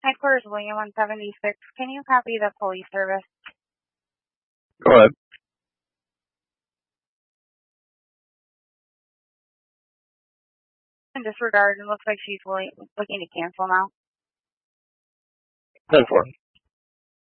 Headquarters William 176. Can you copy the police service? Go ahead. In disregard, it looks like she's looking to cancel now. 10-4.